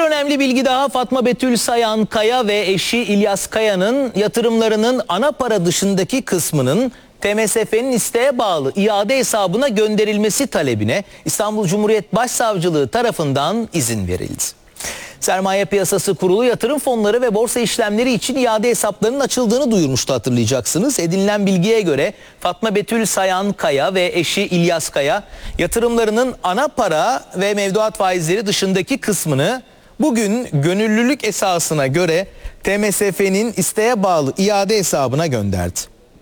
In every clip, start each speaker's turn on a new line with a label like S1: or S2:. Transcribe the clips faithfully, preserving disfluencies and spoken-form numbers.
S1: önemli bilgi daha. Fatma Betül Sayan Kaya ve eşi İlyas Kaya'nın yatırımlarının ana para dışındaki kısmının T M S F'nin isteğe bağlı iade hesabına gönderilmesi talebine İstanbul Cumhuriyet Başsavcılığı tarafından izin verildi. Sermaye Piyasası Kurulu yatırım fonları ve borsa işlemleri için iade hesaplarının açıldığını duyurmuştu, hatırlayacaksınız. Edinilen bilgiye göre Fatma Betül Sayan Kaya ve eşi İlyas Kaya yatırımlarının ana para ve mevduat faizleri dışındaki kısmını bugün gönüllülük esasına göre T M S F'nin isteğe bağlı iade hesabına gönderdi.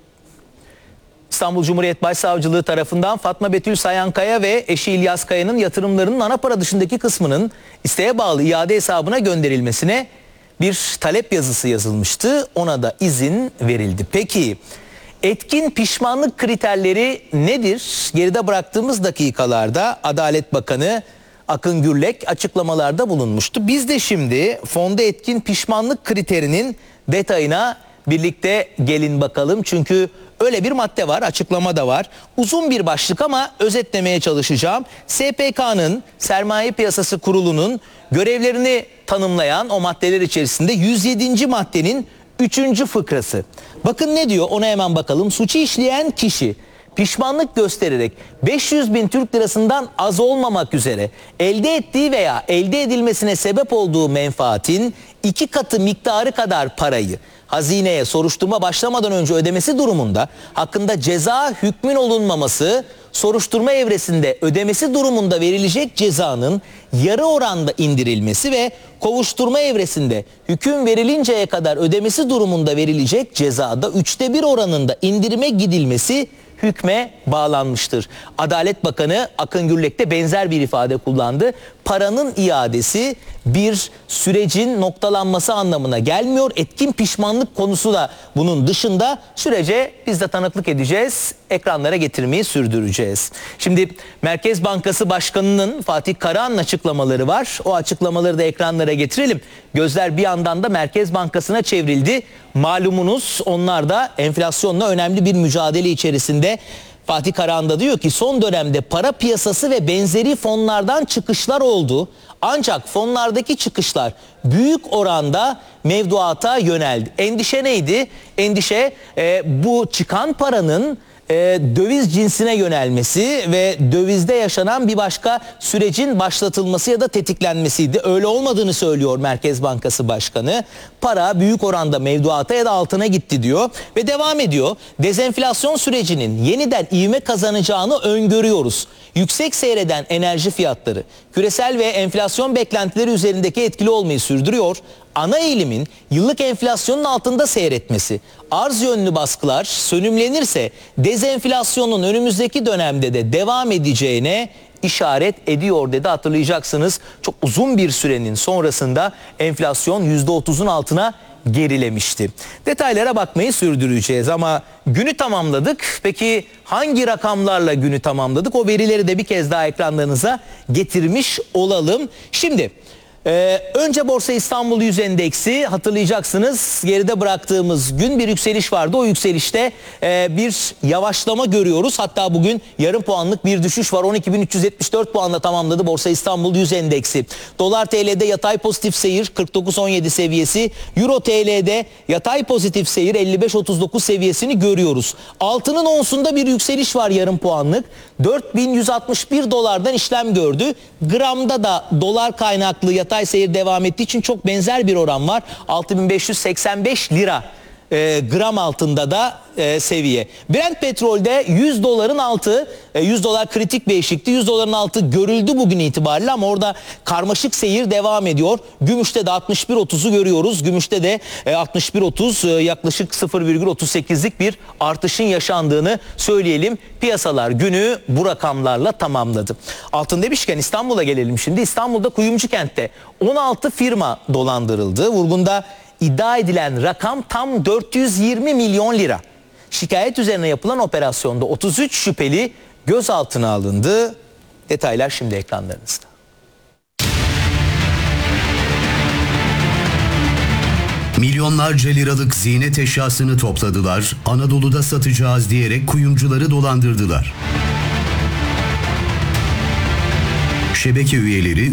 S1: İstanbul Cumhuriyet Başsavcılığı tarafından Fatma Betül Sayan Kaya ve eşi İlyas Kaya'nın yatırımlarının ana para dışındaki kısmının isteğe bağlı iade hesabına gönderilmesine bir talep yazısı yazılmıştı. Ona da izin verildi. Peki etkin pişmanlık kriterleri nedir? Geride bıraktığımız dakikalarda Adalet Bakanı Akın Gürlek açıklamalarda bulunmuştu. Biz de şimdi fonda etkin pişmanlık kriterinin detayına birlikte gelin bakalım. Çünkü öyle bir madde var, açıklama da var. Uzun bir başlık ama özetlemeye çalışacağım. S P K'nın, Sermaye Piyasası Kurulu'nun görevlerini tanımlayan o maddeler içerisinde yüz yedinci maddenin üçüncü fıkrası. Bakın ne diyor, ona hemen bakalım. Suçu işleyen kişi pişmanlık göstererek beş yüz bin Türk lirasından az olmamak üzere elde ettiği veya elde edilmesine sebep olduğu menfaatin iki katı miktarı kadar parayı hazineye soruşturma başlamadan önce ödemesi durumunda hakkında ceza hükmün olunmaması, soruşturma evresinde ödemesi durumunda verilecek cezanın yarı oranda indirilmesi ve kovuşturma evresinde hüküm verilinceye kadar ödemesi durumunda verilecek cezada üçte bir oranında indirime gidilmesi hükme bağlanmıştır. Adalet Bakanı Akın Gürlek de benzer bir ifade kullandı. Paranın iadesi bir sürecin noktalanması anlamına gelmiyor. Etkin pişmanlık konusu da bunun dışında. Sürece biz de tanıklık edeceğiz. Ekranlara getirmeyi sürdüreceğiz. Şimdi Merkez Bankası Başkanı'nın Fatih Karahan'ın açıklamaları var. O açıklamaları da ekranlara getirelim. Gözler bir yandan da Merkez Bankası'na çevrildi. Malumunuz onlar da enflasyonla önemli bir mücadele içerisinde. Fatih Karahan da diyor ki son dönemde para piyasası ve benzeri fonlardan çıkışlar oldu. Ancak fonlardaki çıkışlar büyük oranda mevduata yöneldi. Endişe neydi? Endişe e, bu çıkan paranın e, döviz cinsine yönelmesi ve dövizde yaşanan bir başka sürecin başlatılması ya da tetiklenmesiydi. Öyle olmadığını söylüyor Merkez Bankası Başkanı. Para büyük oranda mevduata ya da altına gitti diyor ve devam ediyor. Dezenflasyon sürecinin yeniden ivme kazanacağını öngörüyoruz. Yüksek seyreden enerji fiyatları küresel ve enflasyon beklentileri üzerindeki etkili olmayı sürdürüyor. Ana eğilimin yıllık enflasyonun altında seyretmesi, arz yönlü baskılar sönümlenirse dezenflasyonun önümüzdeki dönemde de devam edeceğine işaret ediyor dedi. Hatırlayacaksınız, çok uzun bir sürenin sonrasında enflasyon yüzde otuzun altına gerilemişti. Detaylara bakmayı sürdüreceğiz ama günü tamamladık. Peki hangi rakamlarla günü tamamladık? O verileri de bir kez daha ekranlarınıza getirmiş olalım. Şimdi Ee, önce Borsa İstanbul Yüz Endeksi, hatırlayacaksınız geride bıraktığımız gün bir yükseliş vardı. O yükselişte e, bir yavaşlama görüyoruz. Hatta bugün yarım puanlık bir düşüş var. on iki bin üç yüz yetmiş dört puanla tamamladı Borsa İstanbul Yüz Endeksi. Dolar T L'de yatay pozitif seyir kırk dokuz on yedi seviyesi. Euro T L'de yatay pozitif seyir elli beş otuz dokuz seviyesini görüyoruz. Altının onsunda bir yükseliş var yarım puanlık. dört bin yüz altmış bir dolardan işlem gördü. Gramda da dolar kaynaklı yatay seyir devam ettiği için çok benzer bir oran var. altı bin beş yüz seksen beş lira e, gram altında da e, seviye. Brent petrolde yüz doların altı, e, yüz dolar kritik bir eşikti. yüz doların altı görüldü bugün itibariyle ama orada karmaşık seyir devam ediyor. Gümüşte de altmış bir otuzu görüyoruz. Gümüşte de e, altmış bir otuz e, yaklaşık sıfır virgül otuz sekizlik bir artışın yaşandığını söyleyelim. Piyasalar günü bu rakamlarla tamamladı. Altın demişken İstanbul'a gelelim şimdi. İstanbul'da Kuyumcukent'te on altı firma dolandırıldı. Vurgun'da iddia edilen rakam tam dört yüz yirmi milyon lira. Şikayet üzerine yapılan operasyonda otuz üç şüpheli gözaltına alındı. Detaylar şimdi ekranlarınızda.
S2: Milyonlarca liralık ziynet eşyasını topladılar, Anadolu'da satacağız diyerek kuyumcuları dolandırdılar. Şebeke üyeleri